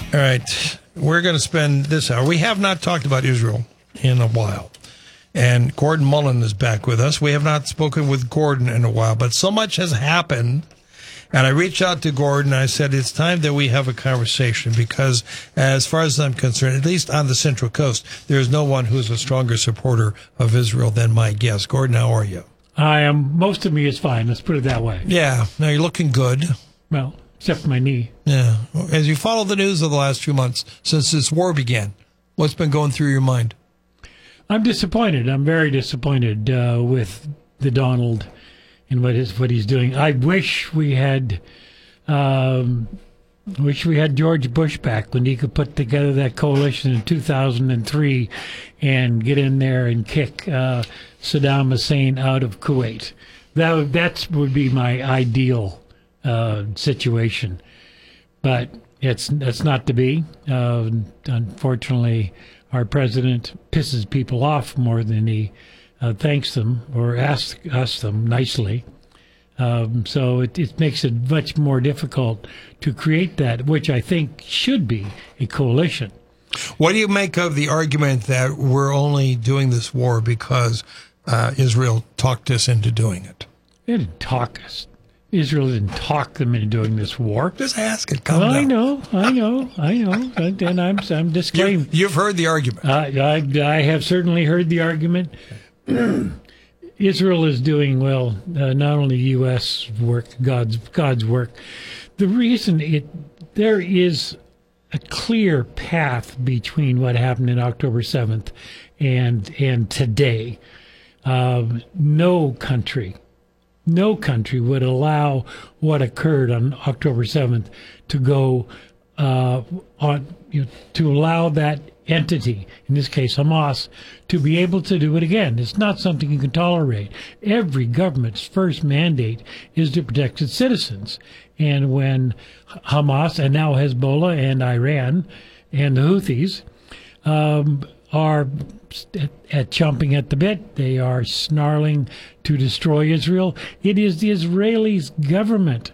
All right. We're going to spend this hour. We have not talked about Israel in a while. And Gordon Mullen is back with us. We have not spoken with Gordon in a while, but so much has happened. And I reached out to Gordon and I said, it's time that we have a conversation because as far as I'm concerned, at least on the Central Coast, there is no one who's a stronger supporter of Israel than my guest. Gordon, how are you? I am. Most of me is fine. Let's put it that way. Yeah. Now you're looking good. Well, except for my knee. Yeah. As you follow the news of the last few months since this war began, what's been going through your mind? I'm disappointed. I'm very disappointed with the Donald and what he's doing. I wish we had George Bush back when he could put together that coalition in 2003 and get in there and kick Saddam Hussein out of Kuwait. That would be my ideal situation, but it's not to be. Unfortunately, our president pisses people off more than he thanks them or asks them nicely. So it makes it much more difficult to create that, which I think should be a coalition. What do you make of the argument that we're only doing this war because Israel talked us into doing it? They didn't talk us. Israel didn't talk them into doing this war. Just ask it. Come down. I know. And I'm disclaiming. You've heard the argument. I have certainly heard the argument. Israel is doing well, not only U.S. work, God's work. The reason there is a clear path between what happened in October 7th and today. No country would allow what occurred on October 7th to go to allow that entity, in this case Hamas, to be able to do it again. It's not something you can tolerate. Every government's first mandate is to protect its citizens. And when Hamas and now Hezbollah and Iran and the Houthis are chomping at the bit, they are snarling to destroy Israel. It is the Israelis' government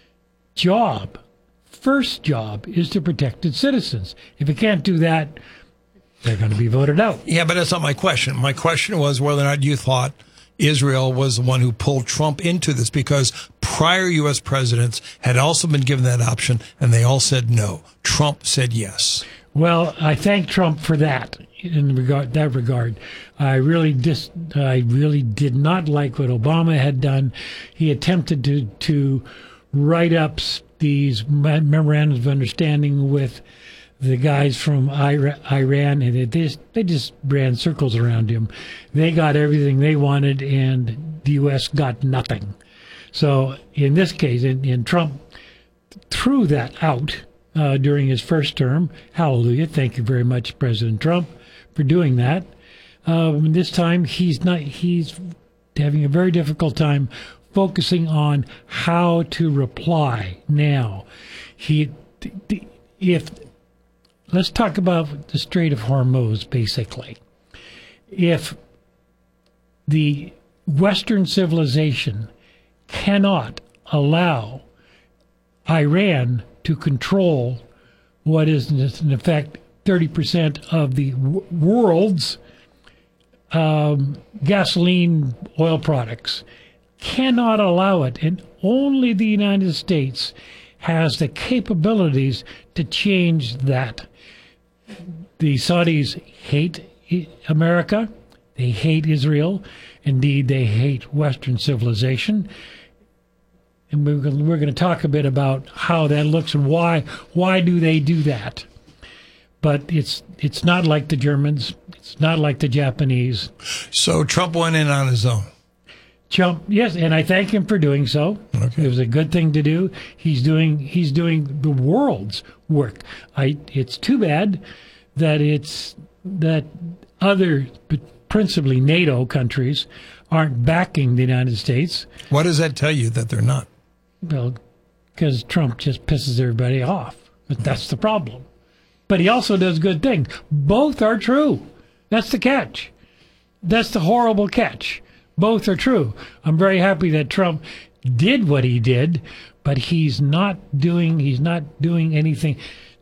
first job is to protect its citizens. If it can't do that, they're going to be voted out. Yeah, but that's not my question. My question was whether or not you thought Israel was the one who pulled Trump into this, because prior U.S. presidents had also been given that option, and they all said no. Trump said yes. Well, I thank Trump for that. In that regard, I really did not like what Obama had done. He attempted to write up these memorandums of understanding with the guys from Iran, and they just ran circles around him. They got everything they wanted, and the U.S. got nothing. So in this case, and Trump threw that out during his first term. Hallelujah! Thank you very much, President Trump, for doing that. This time, he's having a very difficult time focusing on how to reply now. Let's talk about the Strait of Hormuz, basically. If the Western civilization cannot allow Iran to control what is, in effect, 30% of the world's gasoline oil products, cannot allow it, and only the United States has the capabilities to change that. The Saudis hate America. They hate Israel. Indeed, they hate Western civilization. And we're going to talk a bit about how that looks and why do they do that. But it's not like the Germans. It's not like the Japanese. So Trump went in on his own. Trump, yes, and I thank him for doing so. Okay. It was a good thing to do. He's doing the world's work. It's too bad that other, principally NATO countries, aren't backing the United States. What does that tell you that they're not? Well, because Trump just pisses everybody off. But that's the problem. But he also does good things. Both are true. That's the catch. That's the horrible catch. Both are true. I'm very happy that Trump did what he did, but he's not doing anything.